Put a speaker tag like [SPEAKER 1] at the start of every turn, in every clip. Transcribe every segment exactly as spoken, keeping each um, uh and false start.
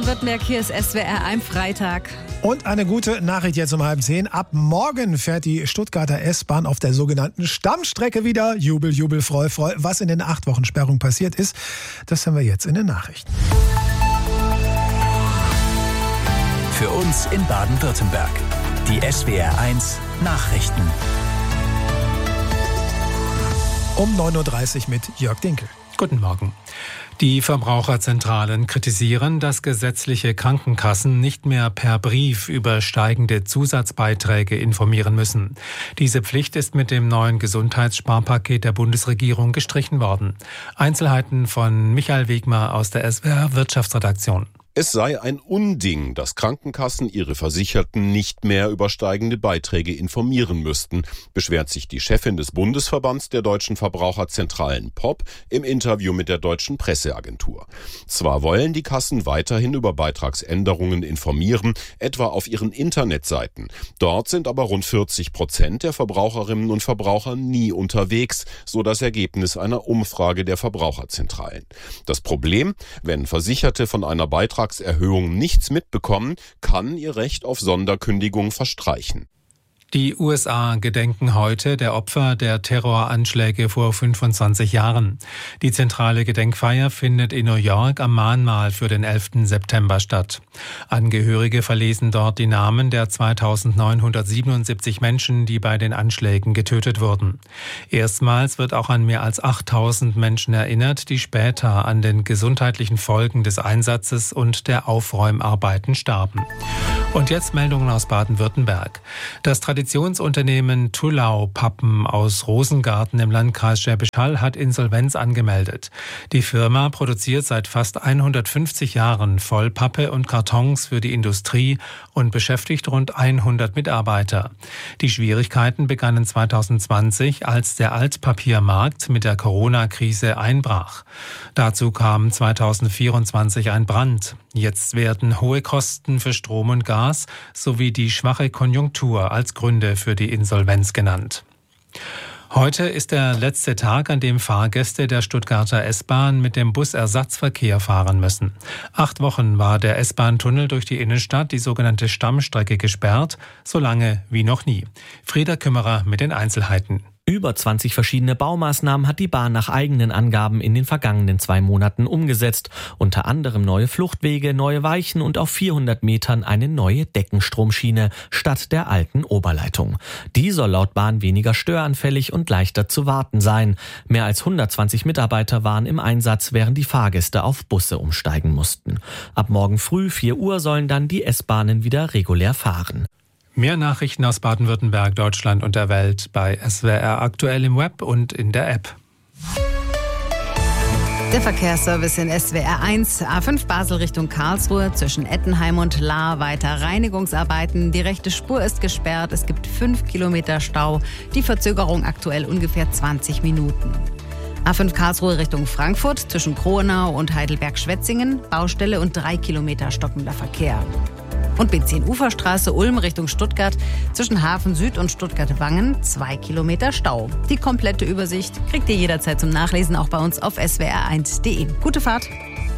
[SPEAKER 1] Baden-Württemberg, hier ist S W R ein Freitag.
[SPEAKER 2] Und eine gute Nachricht jetzt um halb zehn. Ab morgen fährt die Stuttgarter S-Bahn auf der sogenannten Stammstrecke wieder. Jubel, Jubel, Freu, Freu. Was in den acht Wochen Sperrung passiert ist, das haben wir jetzt in den Nachrichten.
[SPEAKER 3] Für uns in Baden-Württemberg. Die S W R eins Nachrichten.
[SPEAKER 2] Um neun Uhr dreißig mit Jörg Dinkel.
[SPEAKER 4] Guten Morgen. Die Verbraucherzentralen kritisieren, dass gesetzliche Krankenkassen nicht mehr per Brief über steigende Zusatzbeiträge informieren müssen. Diese Pflicht ist mit dem neuen Gesundheitssparpaket der Bundesregierung gestrichen worden. Einzelheiten von Michael Wegmer aus der S W R Wirtschaftsredaktion.
[SPEAKER 5] Es sei ein Unding, dass Krankenkassen ihre Versicherten nicht mehr über steigende Beiträge informieren müssten, beschwert sich die Chefin des Bundesverbands der deutschen Verbraucherzentralen P O P im Interview mit der deutschen Presseagentur. Zwar wollen die Kassen weiterhin über Beitragsänderungen informieren, etwa auf ihren Internetseiten. Dort sind aber rund vierzig Prozent der Verbraucherinnen und Verbraucher nie unterwegs, so das Ergebnis einer Umfrage der Verbraucherzentralen. Das Problem, wenn Versicherte von einer Beitrags Erhöhung nichts mitbekommen, kann ihr Recht auf Sonderkündigung verstreichen.
[SPEAKER 4] Die U S A gedenken heute der Opfer der Terroranschläge vor fünfundzwanzig Jahren. Die zentrale Gedenkfeier findet in New York am Mahnmal für den elften September statt. Angehörige verlesen dort die Namen der zweitausendneunhundertsiebenundsiebzig Menschen, die bei den Anschlägen getötet wurden. Erstmals wird auch an mehr als achttausend Menschen erinnert, die später an den gesundheitlichen Folgen des Einsatzes und der Aufräumarbeiten starben. Und jetzt Meldungen aus Baden-Württemberg. Das Traditionsunternehmen Tullau Pappen aus Rosengarten im Landkreis Schwäbisch Hall hat Insolvenz angemeldet. Die Firma produziert seit fast hundertfünfzig Jahren Vollpappe und Kartons für die Industrie und beschäftigt rund hundert Mitarbeiter. Die Schwierigkeiten begannen zweitausendzwanzig, als der Altpapiermarkt mit der Corona-Krise einbrach. Dazu kam zweitausendvierundzwanzig ein Brand. Jetzt werden hohe Kosten für Strom und Gas sowie die schwache Konjunktur als Gründe für die Insolvenz genannt. Heute ist der letzte Tag, an dem Fahrgäste der Stuttgarter S-Bahn mit dem Busersatzverkehr fahren müssen. Acht Wochen war der S-Bahn-Tunnel durch die Innenstadt, die sogenannte Stammstrecke, gesperrt, so lange wie noch nie. Frieda Kümmerer mit den Einzelheiten.
[SPEAKER 6] Über zwanzig verschiedene Baumaßnahmen hat die Bahn nach eigenen Angaben in den vergangenen zwei Monaten umgesetzt. Unter anderem neue Fluchtwege, neue Weichen und auf vierhundert Metern eine neue Deckenstromschiene statt der alten Oberleitung. Die soll laut Bahn weniger störanfällig und leichter zu warten sein. Mehr als hundertzwanzig Mitarbeiter waren im Einsatz, während die Fahrgäste auf Busse umsteigen mussten. Ab morgen früh vier Uhr sollen dann die S-Bahnen wieder regulär fahren.
[SPEAKER 4] Mehr Nachrichten aus Baden-Württemberg, Deutschland und der Welt bei S W R aktuell im Web und in der App.
[SPEAKER 1] Der Verkehrsservice in S W R eins, A fünf Basel Richtung Karlsruhe, zwischen Ettenheim und Lahr weiter Reinigungsarbeiten. Die rechte Spur ist gesperrt, es gibt fünf Kilometer Stau. Die Verzögerung aktuell ungefähr zwanzig Minuten. A fünf Karlsruhe Richtung Frankfurt, zwischen Kronau und Heidelberg-Schwetzingen, Baustelle und drei Kilometer stockender Verkehr. Und B zehn Uferstraße Ulm Richtung Stuttgart, zwischen Hafen Süd und Stuttgart-Wangen, zwei Kilometer Stau. Die komplette Übersicht kriegt ihr jederzeit zum Nachlesen, auch bei uns auf S W R eins punkt de. Gute Fahrt!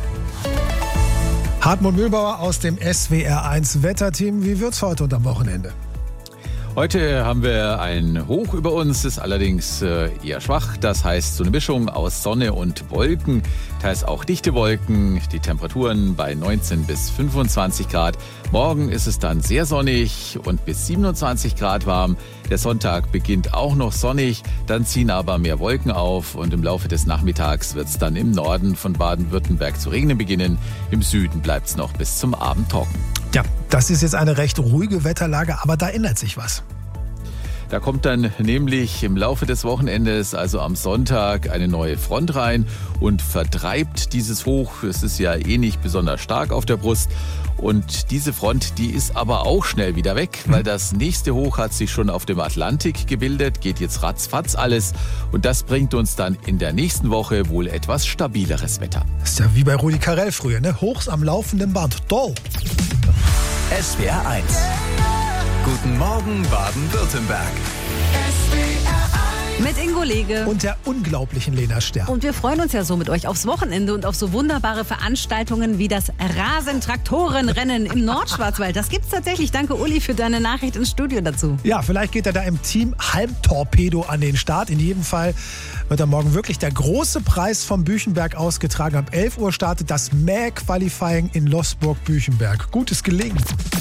[SPEAKER 2] Hartmut Mühlbauer aus dem S W R eins Wetterteam. Wie wird's heute und am Wochenende?
[SPEAKER 7] Heute haben wir ein Hoch über uns, ist allerdings eher schwach. Das heißt so eine Mischung aus Sonne und Wolken, teils auch dichte Wolken. Die Temperaturen bei neunzehn bis fünfundzwanzig Grad. Morgen ist es dann sehr sonnig und bis siebenundzwanzig Grad warm. Der Sonntag beginnt auch noch sonnig, dann ziehen aber mehr Wolken auf und im Laufe des Nachmittags wird es dann im Norden von Baden-Württemberg zu regnen beginnen. Im Süden bleibt es noch bis zum Abend trocken.
[SPEAKER 2] Ja, das ist jetzt eine recht ruhige Wetterlage, aber da ändert sich was.
[SPEAKER 7] Da kommt dann nämlich im Laufe des Wochenendes, also am Sonntag, eine neue Front rein und vertreibt dieses Hoch. Es ist ja eh nicht besonders stark auf der Brust. Und diese Front, die ist aber auch schnell wieder weg, weil das nächste Hoch hat sich schon auf dem Atlantik gebildet, geht jetzt ratzfatz alles. Und das bringt uns dann in der nächsten Woche wohl etwas stabileres Wetter.
[SPEAKER 2] Das ist ja wie bei Rudi Carrell früher, ne? Hochs am laufenden Band. Toll!
[SPEAKER 3] S W R eins. Guten Morgen Baden-Württemberg.
[SPEAKER 8] S W R eins
[SPEAKER 1] Mit Ingo Lege.
[SPEAKER 2] Und der unglaublichen Lena Sterr.
[SPEAKER 1] Und wir freuen uns ja so mit euch aufs Wochenende und auf so wunderbare Veranstaltungen wie das Rasentraktorenrennen im Nordschwarzwald. Das gibt's tatsächlich. Danke, Uli, für deine Nachricht ins Studio dazu.
[SPEAKER 2] Ja, vielleicht geht er da im Team Halbtorpedo an den Start. In jedem Fall wird am Morgen wirklich der große Preis vom Büchenberg ausgetragen. Ab elf Uhr startet das Mäh-Qualifying in Losburg-Büchenberg. Gutes Gelingen.